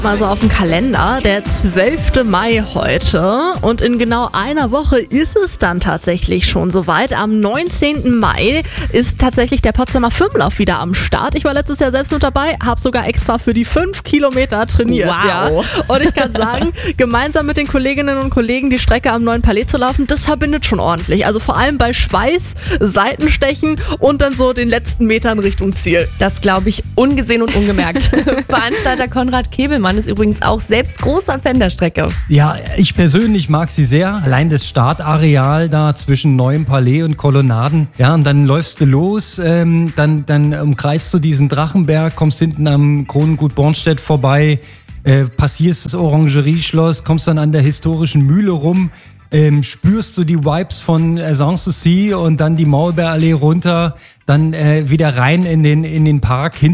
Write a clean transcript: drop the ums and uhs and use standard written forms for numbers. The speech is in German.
Mal so auf dem Kalender, der 12. Mai heute und in genau einer Woche ist es dann tatsächlich schon soweit. Am 19. Mai ist tatsächlich der Potsdamer Firmenlauf wieder am Start. Ich war letztes Jahr selbst mit dabei, habe sogar extra für die 5 Kilometer trainiert. Wow. Ja. Und ich kann sagen, gemeinsam mit den Kolleginnen und Kollegen die Strecke am Neuen Palais zu laufen, das verbindet schon ordentlich. Also vor allem bei Schweiß, Seitenstechen und dann so den letzten Metern Richtung Ziel. Das glaube ich ungesehen und ungemerkt. Veranstalter Konrad Kebelmann ist übrigens auch selbst großer Fan der Strecke. Ja, ich persönlich mag sie sehr. Allein das Startareal da zwischen Neuem Palais und Kolonnaden. Ja, und dann läufst du los, dann umkreist du diesen Drachenberg, kommst hinten am Kronengut Bornstedt vorbei, passierst das Orangerieschloss, kommst dann an der historischen Mühle rum, spürst du die Vibes von Sanssouci und dann die Maulbeerallee runter, dann wieder rein in den Park.